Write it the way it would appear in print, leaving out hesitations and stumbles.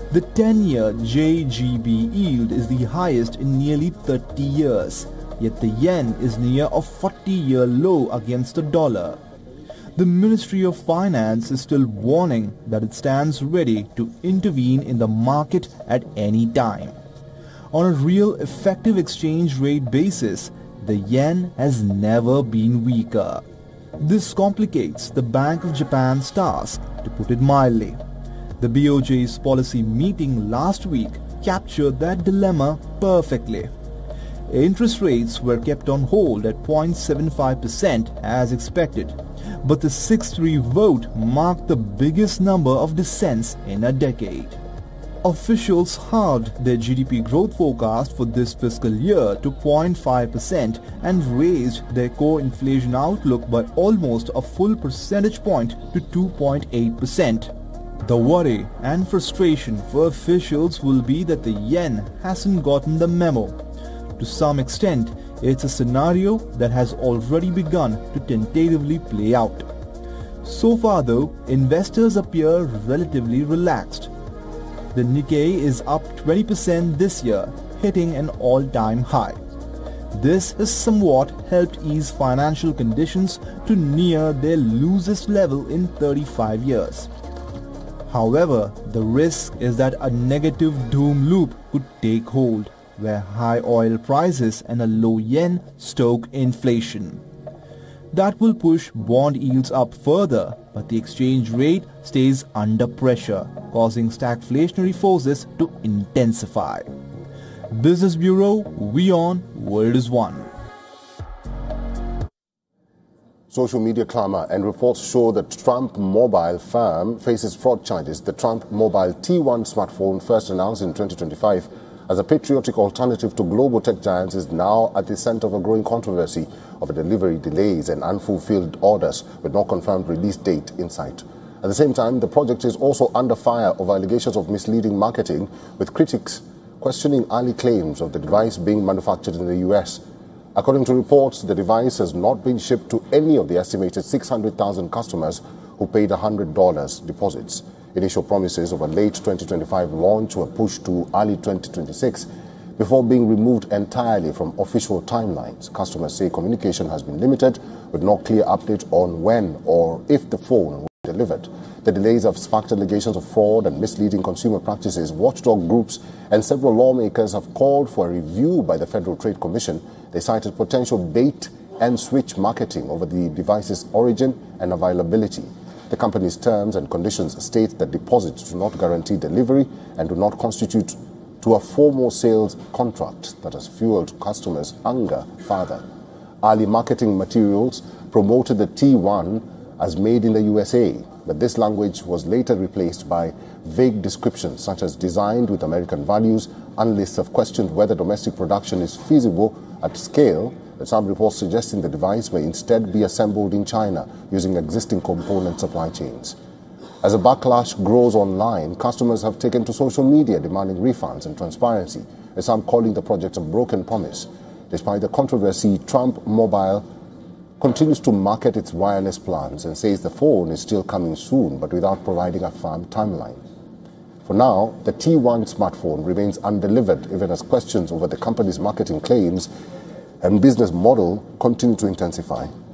The 10-year JGB yield is the highest in nearly 30 years, yet the yen is near a 40-year low against the dollar. The Ministry of Finance is still warning that it stands ready to intervene in the market at any time. On a real effective exchange rate basis, the yen has never been weaker. This complicates the Bank of Japan's task, to put it mildly. The BOJ's policy meeting last week captured that dilemma perfectly. Interest rates were kept on hold at 0.75% as expected, but the 6-3 vote marked the biggest number of dissents in a decade. Officials halved their GDP growth forecast for this fiscal year to 0.5% and raised their core inflation outlook by almost a full percentage point to 2.8%. The worry and frustration for officials will be that the yen hasn't gotten the memo. To some extent, it's a scenario that has already begun to tentatively play out. So far though, investors appear relatively relaxed. The Nikkei is up 20% this year, hitting an all-time high. This has somewhat helped ease financial conditions to near their loosest level in 35 years. However, the risk is that a negative doom loop could take hold, where high oil prices and a low yen stoke inflation. That will push bond yields up further, but the exchange rate stays under pressure, causing stagflationary forces to intensify. Business Bureau, WION, World is One. Social media clamor and reports show that Trump Mobile firm faces fraud charges. The Trump Mobile T1 smartphone, first announced in 2025 as a patriotic alternative to global tech giants, is now at the center of a growing controversy over delivery delays and unfulfilled orders with no confirmed release date in sight. At the same time, the project is also under fire over allegations of misleading marketing, with critics questioning early claims of the device being manufactured in the US. According to reports, the device has not been shipped to any of the estimated 600,000 customers who paid $100 deposits. Initial promises of a late 2025 launch were pushed to early 2026 before being removed entirely from official timelines. Customers say communication has been limited, with no clear update on when or if the phone will be delivered. The delays have sparked allegations of fraud and misleading consumer practices. Watchdog groups and several lawmakers have called for a review by the Federal Trade Commission. They cited potential bait and switch marketing over the device's origin and availability. The company's terms and conditions state that deposits do not guarantee delivery and do not constitute to a formal sales contract that has fueled customers' anger further. Early marketing materials promoted the T1 as made in the USA, but this language was later replaced by vague descriptions such as designed with American values. Analysts have questioned whether domestic production is feasible at scale, with some reports suggesting the device may instead be assembled in China using existing component supply chains. As a backlash grows online, customers have taken to social media demanding refunds and transparency, with some calling the project a broken promise. Despite the controversy, Trump Mobile continues to market its wireless plans and says the phone is still coming soon, but without providing a firm timeline. For now, the T1 smartphone remains undelivered, even as questions over the company's marketing claims and business model continue to intensify.